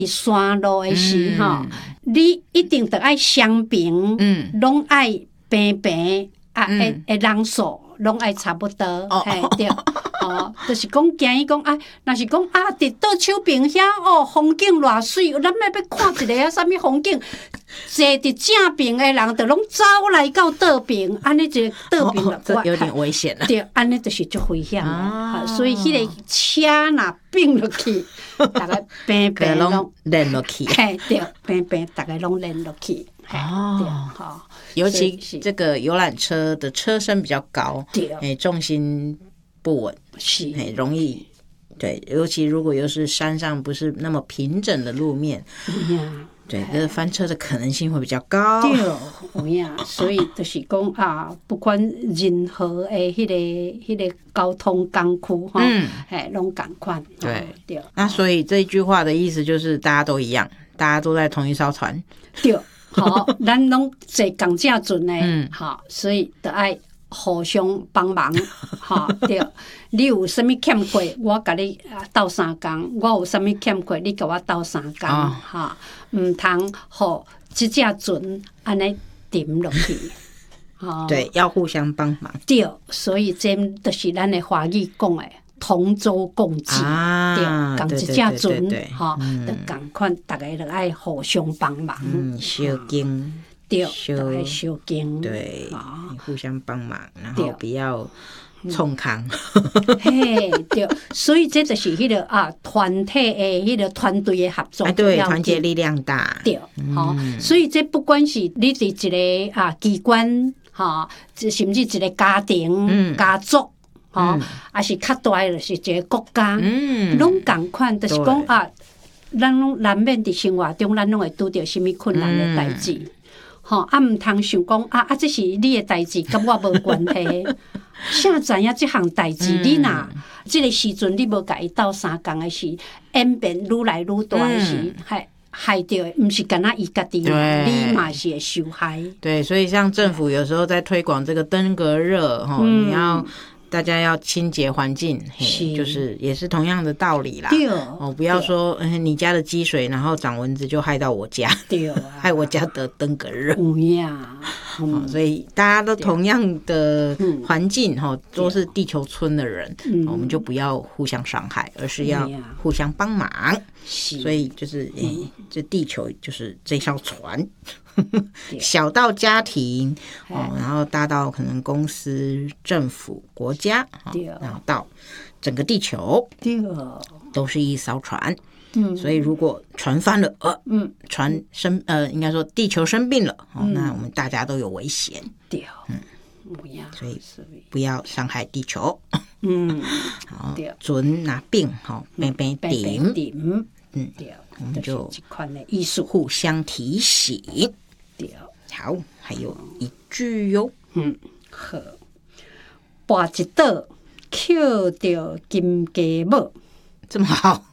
山路的时吼，你一定得爱双边，拢爱平平啊，会人数拢爱差不多，嘿对，就是讲建议讲啊，若是讲啊，伫倒手边遐风景偌水，咱要看一个啥物风景，坐伫正边的人，就拢走来到倒边，安尼一个倒边这有点危险了。 对，安尼就是足危险的，所以迄个车若并落去，大家平平拢连落去， 嘿对，平平大家拢连落去，对，好。 尤其这个游览车的车身比较高，重心不稳，是容易。对，尤其如果又是山上不是那么平整的路面，对，这翻车的可能性会比较高。 对，有影，所以就是讲啊，不管任何的迄个交通工具哈，拢共款。 对。那所以这一句话的意思就是大家都一样，大家都在同一艘船。 对。好，咱拢坐共正船的，好，所以得爱互相帮忙，好对。你有啥物欠过，我甲你斗3工；我有啥物欠过，你甲我斗3工，哈，唔通互即只船安尼沉落去。 对，要互相帮忙。 对，所以这就是咱的华语讲的。同舟共济，对，共一只船，吼，就共款，大家就爱互相帮忙， 小经， 对，就爱小经， 对，互相帮忙，然后不要冲康， 嘿，对，所以这就是迄个团体的迄个团队的合作， 对，团结力量大， 对，好，所以这不管是你伫一个机关，哈，甚至一个家庭、家族。也是较大的，就是一个国家，拢共款，就是讲咱拢难免伫生活中，咱拢会拄着什么困难的代志，唔通想讲这是你的代志，跟我无关系。啥知影这项代志，你若这个时阵你无甲伊斗3工的时，演变愈来愈大的时，害到的，不是干那伊家己，你嘛是会受害。 对，所以像政府有时候在推广这个登革热，你要。大家要清洁环境，就是也是同样的道理啦。不要说你家的积水，然后长蚊子就害到我家，害我家得登革热。所以大家都同样的环境，都是地球村的人，我们就不要互相伤害，而是要互相帮忙。所以就是这地球就是这艘船。小到家庭，然后大到可能公司、政府、国家，然后到整个地球，都是一艘船。所以如果船翻了，船应该说地球生病了，那我们大家都有危险。所以不要伤害地球。好，船拿病，平平顶，我们就互相提醒。好，还有一句哟， 好，跋一倒捡着金鸡母， 这么好。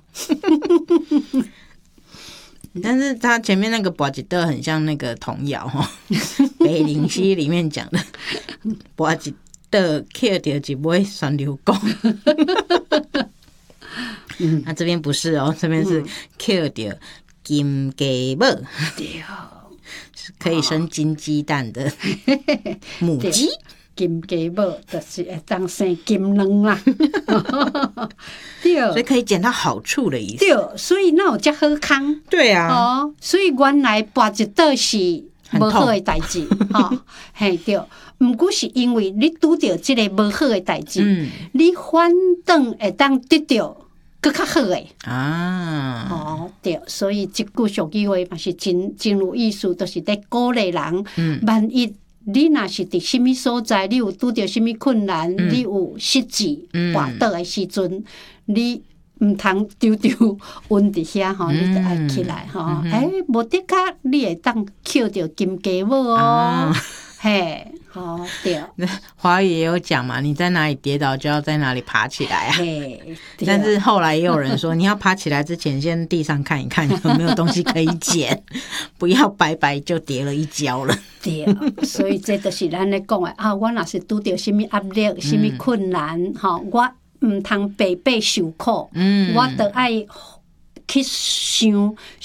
但是他前面那个跋一倒很像那个童谣北灵溪里面讲的，跋一倒捡着一尾酸流公。那这边不是哦，这边是捡着金鸡母。可以生金鸡蛋的母鸡， 金鸡母就是会当生金卵啦。对， 所以可以捡到好处的意思。 对，所以那有这好康。 对啊， 所以原来跋一倒是无好的代志，嘿对。毋过是因为你拄着这个无好的代志，你反倒会当得到。更较好诶对，所以这句俗语话嘛是真有意思，就是在鼓励人。万一你若是伫什么所在，你有拄着什么困难，你有失志滑倒诶时阵，你毋通丢晕伫遐你就爱起来无得卡你会当捡着金鸡母嘿。对， 华语也有讲嘛，你在哪里跌倒就要在哪里爬起来啊。但是后来也有人说，你要爬起来之前先地上看一看有没有东西可以捡，不要白白就跌了一跤了。 对，所以这就是咱咧讲的我若是拄到什么压力、什么困难我唔通白白受苦，我得爱去想